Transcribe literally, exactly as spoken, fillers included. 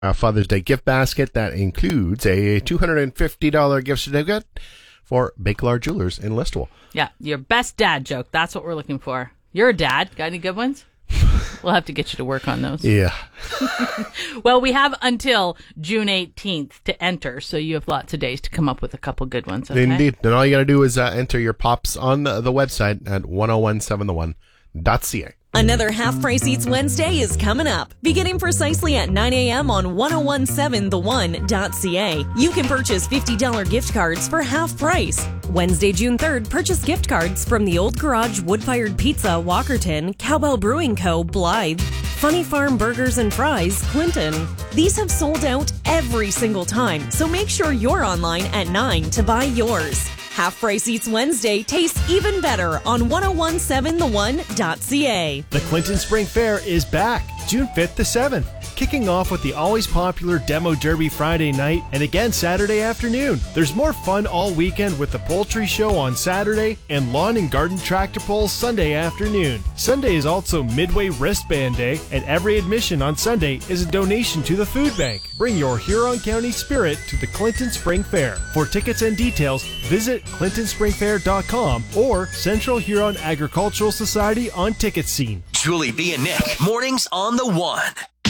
a Father's Day gift basket that includes a two hundred fifty dollars gift certificate for Bakelar Jewelers in Listowel. Yeah, your best dad joke. That's what we're looking for. You're a dad. Got any good ones? We'll have to get you to work on those. Yeah. Well, we have until June eighteenth to enter, so you have lots of days to come up with a couple good ones. Okay? Indeed. And all you got to do is uh, enter your pops on the, the website at one oh one seven the one dot c a. Another Half Price Eats Wednesday is coming up, beginning precisely at nine a.m. on ten seventeen the one dot c a. You can purchase fifty dollars gift cards for half price. Wednesday, June third, purchase gift cards from the Old Garage Wood-Fired Pizza, Walkerton, Cowbell Brewing Co., Blythe, Funny Farm Burgers and Fries, Clinton. These have sold out every single time, so make sure you're online at nine to buy yours. Half Price Eats Wednesday tastes even better on ten seventeen the one dot c a. The Clinton Spring Fair is back, June fifth to seventh, kicking off with the always popular Demo Derby Friday night and again Saturday afternoon. There's more fun all weekend with the poultry show on Saturday and lawn and garden tractor pulls Sunday afternoon. Sunday is also Midway Wristband Day, and every admission on Sunday is a donation to the food bank. Bring your Huron County spirit to the Clinton Spring Fair. For tickets and details, visit clinton spring fair dot com or Central Huron Agricultural Society on Ticket Scene. Julie B and Nick, mornings on the One.